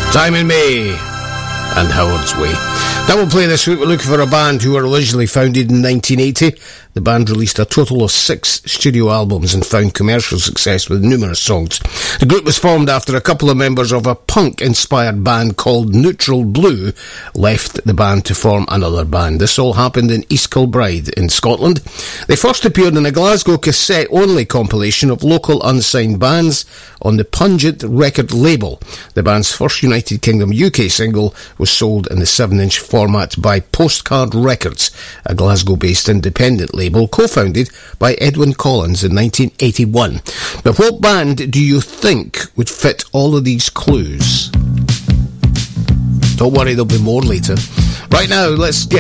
Simon May and Howard's Way. Double play this week. We're looking for a band who were originally founded in 1980. The band released a total of 6 studio albums and found commercial success with numerous songs. The group was formed after a couple of members of a punk-inspired band called Neutral Blue left the band to form another band. This all happened in East Kilbride in Scotland. They first appeared in a Glasgow cassette-only compilation of local unsigned bands on the Pungent record label. The band's first United Kingdom UK single was sold in the 7-inch format by Postcard Records, a Glasgow-based independent label co-founded by Edwyn Collins in 1981. But what band do you think would fit all of these clues? Don't worry, there'll be more later. Right now, let's get